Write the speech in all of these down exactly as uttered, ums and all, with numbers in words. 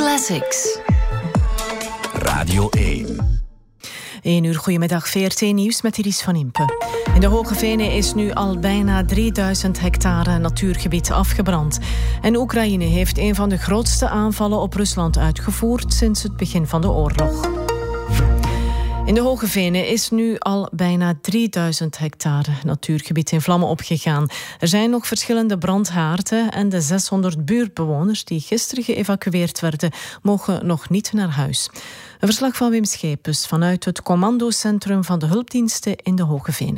Classics. Radio één. één uur, goedemiddag, V R T Nieuws met Iris van Impe. In de Hoge Venen is nu al bijna drieduizend hectare natuurgebied afgebrand. En Oekraïne heeft een van de grootste aanvallen op Rusland uitgevoerd sinds het begin van de oorlog. In de Hoge Venen is nu al bijna drieduizend hectare natuurgebied in vlammen opgegaan. Er zijn nog verschillende brandhaarden en de zeshonderd buurtbewoners die gisteren geëvacueerd werden, mogen nog niet naar huis. Een verslag van Wim Schepens vanuit het commandocentrum van de hulpdiensten in de Hoge Venen.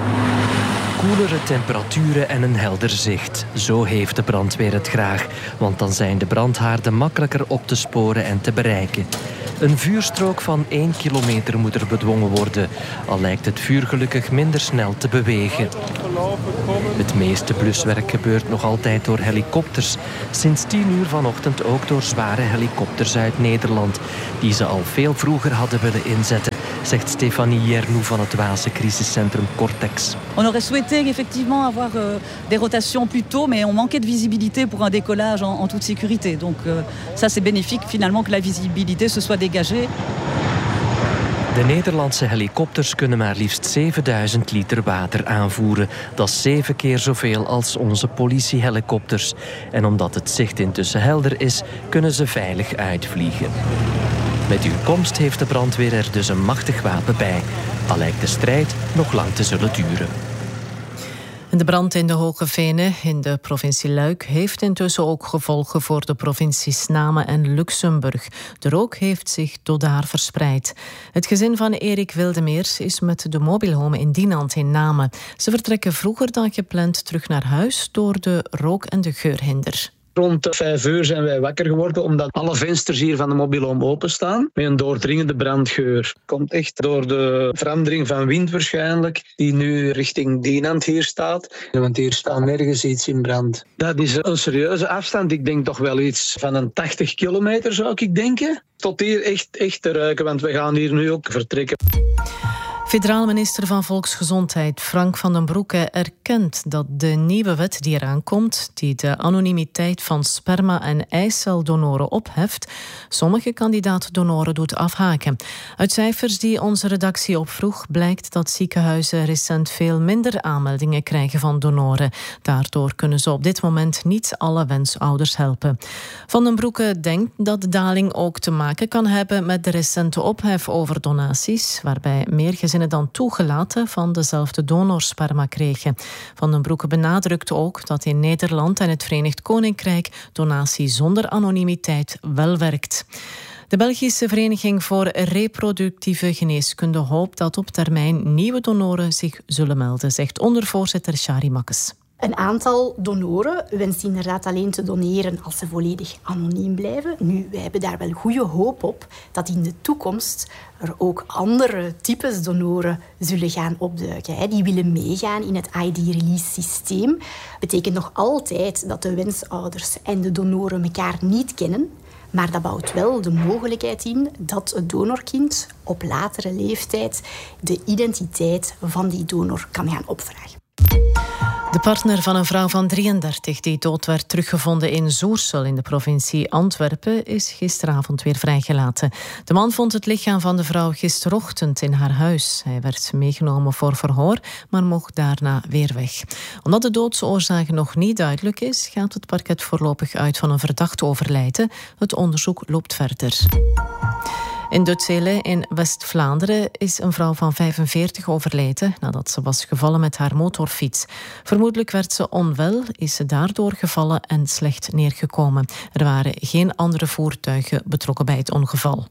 Koelere temperaturen en een helder zicht. Zo heeft de brandweer het graag. Want dan zijn de brandhaarden makkelijker op te sporen en te bereiken. Een vuurstrook van één kilometer moet er bedwongen worden. Al lijkt het vuur gelukkig minder snel te bewegen. Het meeste bluswerk gebeurt nog altijd door helikopters. Sinds tien uur vanochtend ook door zware helikopters uit Nederland. Die ze al veel vroeger hadden willen inzetten, zegt Stefanie Jernou van het Waalse crisiscentrum Cortex. On aurait souhaité effectivement avoir euh, des rotations plus tôt, mais on manquait de visibilité pour un décollage en, en toute sécurité. Donc euh, ça c'est bénéfique finalement que la visibilité se soit dégagée. De Nederlandse helikopters kunnen maar liefst zevenduizend liter water aanvoeren. Dat is zeven keer zoveel als onze politiehelikopters. En omdat het zicht intussen helder is, kunnen ze veilig uitvliegen. Met hun komst heeft de brandweer er dus een machtig wapen bij. Al lijkt de strijd nog lang te zullen duren. De brand in de Hoge Venen in de provincie Luik heeft intussen ook gevolgen voor de provincies Namen en Luxemburg. De rook heeft zich tot daar verspreid. Het gezin van Erik Wildemeers is met de mobielhome in Dinant in Namen. Ze vertrekken vroeger dan gepland terug naar huis door de rook- en de geurhinder. Rond vijf uur zijn wij wakker geworden omdat alle vensters hier van de mobielhome openstaan met een doordringende brandgeur. Komt echt door de verandering van wind waarschijnlijk, die nu richting Dinant hier staat. Want hier staat nergens iets in brand. Dat is een serieuze afstand. Ik denk toch wel iets van een tachtig kilometer zou ik denken. Tot hier echt, echt te ruiken, want we gaan hier nu ook vertrekken. Federaal minister van Volksgezondheid Frank van den Broeke erkent dat de nieuwe wet die eraan komt, die de anonimiteit van sperma- en eiceldonoren opheft, sommige kandidaat-donoren doet afhaken. Uit cijfers die onze redactie opvroeg blijkt dat ziekenhuizen recent veel minder aanmeldingen krijgen van donoren. Daardoor kunnen ze op dit moment niet alle wensouders helpen. Van den Broeke denkt dat de daling ook te maken kan hebben met de recente ophef over donaties, waarbij meer gezinnen dan toegelaten van dezelfde donorsperma kregen. Van den Broeke benadrukt ook dat in Nederland en het Verenigd Koninkrijk donatie zonder anonimiteit wel werkt. De Belgische Vereniging voor Reproductieve Geneeskunde hoopt dat op termijn nieuwe donoren zich zullen melden, zegt ondervoorzitter Shari Makkes. Een aantal donoren wenst inderdaad alleen te doneren als ze volledig anoniem blijven. Nu, wij hebben daar wel goede hoop op dat in de toekomst er ook andere types donoren zullen gaan opduiken. Die willen meegaan in het I D-release-systeem. Betekent nog altijd dat de wensouders en de donoren elkaar niet kennen. Maar dat bouwt wel de mogelijkheid in dat het donorkind op latere leeftijd de identiteit van die donor kan gaan opvragen. De partner van een vrouw van drieëndertig die dood werd teruggevonden in Zoersel in de provincie Antwerpen is gisteravond weer vrijgelaten. De man vond het lichaam van de vrouw gisterochtend in haar huis. Hij werd meegenomen voor verhoor, maar mocht daarna weer weg. Omdat de doodsoorzaak nog niet duidelijk is, gaat het parket voorlopig uit van een verdacht overlijden. Het onderzoek loopt verder. In Dutzele in West-Vlaanderen is een vrouw van vijfenveertig overleden nadat ze was gevallen met haar motorfiets. Vermoedelijk werd ze onwel, is ze daardoor gevallen en slecht neergekomen. Er waren geen andere voertuigen betrokken bij het ongeval.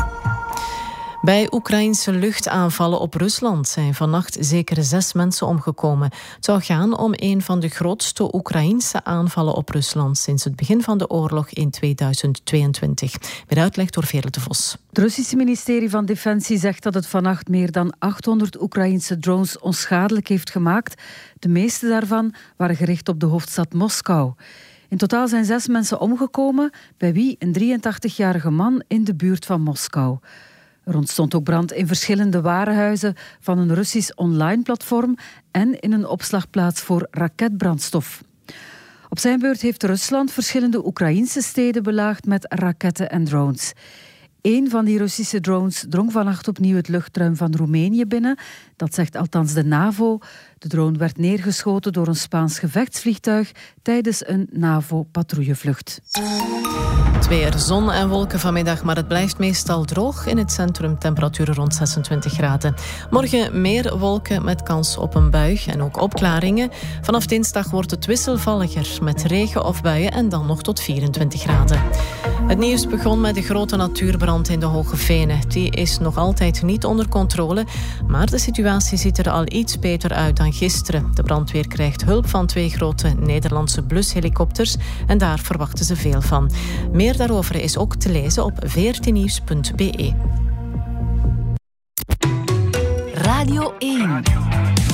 Bij Oekraïnse luchtaanvallen op Rusland zijn vannacht zeker zes mensen omgekomen. Het zou gaan om een van de grootste Oekraïnse aanvallen op Rusland sinds het begin van de oorlog in tweeduizend tweeëntwintig. Meer uitleg door Veerle de Vos. Het Russische ministerie van Defensie zegt dat het vannacht meer dan achthonderd Oekraïnse drones onschadelijk heeft gemaakt. De meeste daarvan waren gericht op de hoofdstad Moskou. In totaal zijn zes mensen omgekomen, bij wie een drieëntachtigjarige man in de buurt van Moskou. Er ontstond ook brand in verschillende warenhuizen van een Russisch online-platform en in een opslagplaats voor raketbrandstof. Op zijn beurt heeft Rusland verschillende Oekraïnse steden belaagd met raketten en drones. Eén van die Russische drones drong vannacht opnieuw het luchtruim van Roemenië binnen. Dat zegt althans de NAVO. De drone werd neergeschoten door een Spaans gevechtsvliegtuig tijdens een NAVO-patrouillevlucht. Het weer, zon en wolken vanmiddag, maar het blijft meestal droog. In het centrum temperaturen rond zesentwintig graden. Morgen meer wolken met kans op een bui en ook opklaringen. Vanaf dinsdag wordt het wisselvalliger met regen of buien en dan nog tot vierentwintig graden. Het nieuws begon met de grote natuurbrand in de Hoge Venen. Die is nog altijd niet onder controle, maar de situatie ziet er al iets beter uit dan gisteren. De brandweer krijgt hulp van twee grote Nederlandse blushelikopters en daar verwachten ze veel van. Meer daarover is ook te lezen op veertien nieuws punt be. Radio één.